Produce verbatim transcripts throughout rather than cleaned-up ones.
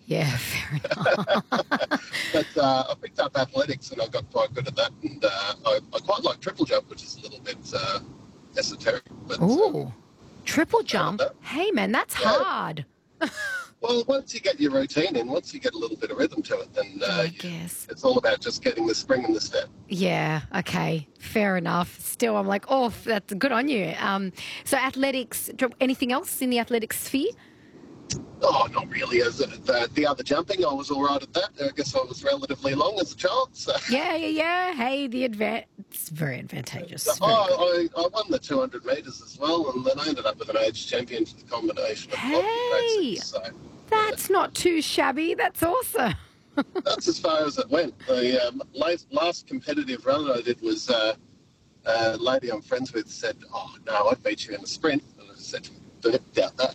Yeah, fair enough. But uh, I picked up athletics and I got quite good at that. And uh, I, I quite like triple jump, which is a little bit uh, esoteric. But, Ooh, um, triple not bad at jump. that. Hey, man, that's Yeah. hard. Well, once you get your routine in, once you get a little bit of rhythm to it, then uh, I you, guess. it's all about just getting the spring in the step. Yeah, okay, fair enough. Still, I'm like, oh, that's good on you. Um, so athletics, do- anything else in the athletics sphere? Oh, not really. As the, the other jumping, I was all right at that. I guess I was relatively long as a child. So. Yeah, yeah, yeah. Hey, the advan it's very advantageous. Very good. Oh, I, I won the two hundred metres as well, and then I ended up with an age champion for the combination of hockey Hey, races. So that's not too shabby. That's awesome. that's as far as it went. The um, last, last competitive run I did was uh, a lady I'm friends with said, "Oh no, I'd beat you in a sprint," and I said, "Don't doubt that."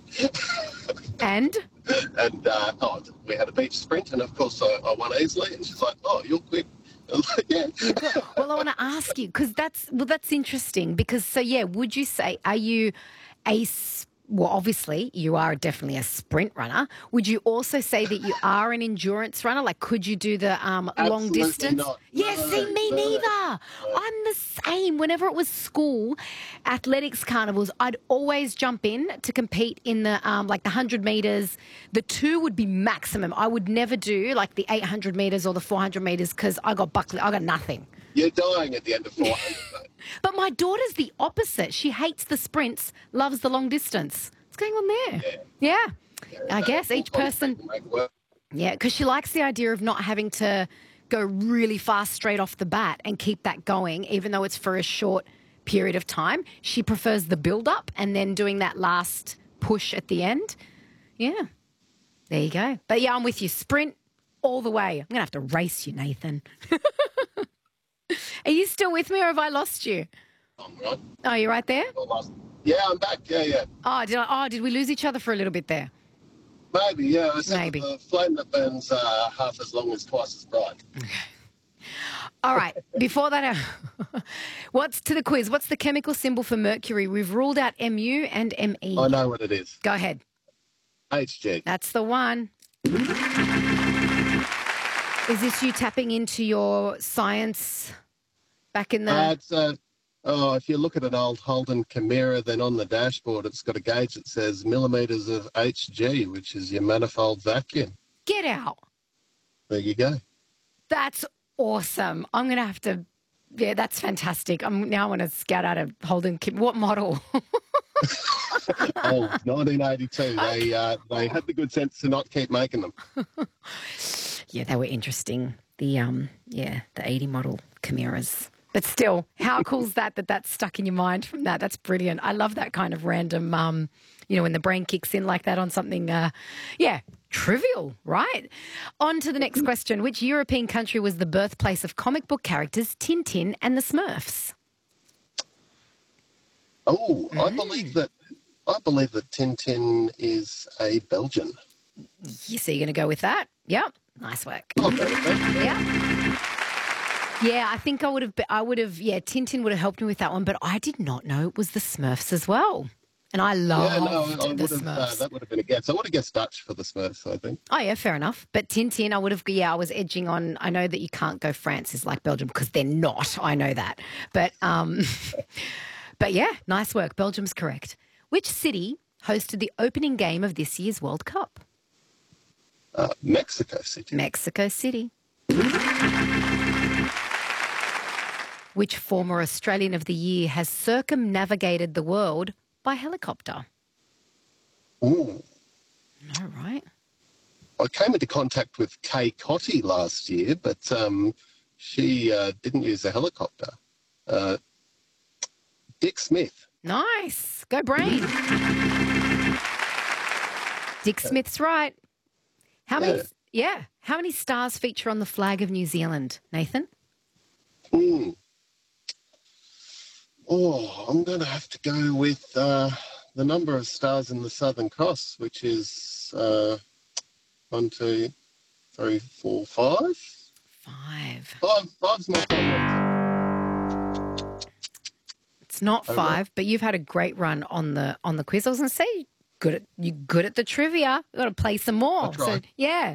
And? and uh, oh, we had a beach sprint, and of course I, I won easily. And she's like, "Oh, you're quick." I was like, yeah. Well, I want to ask you because that's well, that's interesting. Because so yeah, would you say are you a s- well? Obviously, you are definitely a sprint runner. Would you also say that you are an endurance runner? Like, could you do the um, long Absolutely distance? not. Yeah, No, see, me no, neither. no. I'm the same. Whenever it was school athletics carnivals, I'd always jump in to compete in the um, like the hundred meters. The two would be maximum. I would never do like the eight hundred meters or the four hundred meters because I got buckled. I got nothing. You're dying at the end of four hundred, though. But my daughter's the opposite. She hates the sprints, loves the long distance. What's going on there? Yeah. Yeah. Yeah, I so guess full each person, contact make work. yeah, because she likes the idea of not having to go really fast straight off the bat and keep that going, even though it's for a short period of time. She prefers the build up and then doing that last push at the end. Yeah. There you go. But yeah, I'm with you. Sprint all the way. I'm going to have to race you, Nathan. Are you still with me or have I lost you? I'm right. Oh, you're right there? Well, last- Yeah, I'm back. Yeah, yeah. Oh, did I, oh, did we lose each other for a little bit there? Maybe, yeah. I said Maybe. the flame that burns uh, half as long as twice as bright. All right. Before that, uh, what's to the quiz? What's the chemical symbol for mercury? We've ruled out M U and M E. I know what it is. Go ahead. H G. That's the one. Is this you tapping into your science back in the... Uh, it's, uh, oh, if you look at an old Holden Chimera, then on the dashboard it's got a gauge that says millimetres of H G, which is your manifold vacuum. Get out. There you go. That's awesome. I'm going to have to... Yeah, that's fantastic. I'm now I want to scout out a Holden... Kim- What model? Oh, nineteen eighty-two. They uh, they had the good sense to not keep making them. Yeah, they were interesting. The um, yeah, the eighty model Chimeras. But still, how cool is that? That that's stuck in your mind from that. That's brilliant. I love that kind of random, um, you know, when the brain kicks in like that on something. Uh, yeah, trivial, right? On to the next question. Which European country was the birthplace of comic book characters Tintin and the Smurfs? Oh, I Mm. believe that. I believe that Tintin is a Belgian. You so you're going to go with that? Yep. Nice work. I'll go with that. Yeah. Yeah, I think I would have, I would have, yeah, Tintin would have helped me with that one, but I did not know it was the Smurfs as well. And I loved Yeah, no, I the would have. Uh, Smurfs. that would have been a guess. I would have guessed Dutch for the Smurfs. I think. Oh, yeah, fair enough. But Tintin, I would have, yeah, I was edging on, I know that you can't go France is like Belgium because they're not. I know that. But, um, but yeah, nice work. Belgium's correct. Which city hosted the opening game of this year's World Cup? Uh, Mexico City. Mexico City. Which former Australian of the Year has circumnavigated the world by helicopter? Ooh. No, right? I came into contact with Kay Cotty last year, but um, she uh, didn't use a helicopter. Uh, Dick Smith. Nice. Go brain. Dick Smith's right. How many? Yeah. Yeah. How many stars feature on the flag of New Zealand, Nathan? Hmm. Oh, I'm going to have to go with uh, the number of stars in the Southern Cross, which is uh, one, two, three, four, five. Five. Five. Five's my favorite. It's not Oh, five, but you've had a great run on the on the quiz. I was going to say, good at you good at the trivia. You've got to play some more. I tried. So yeah.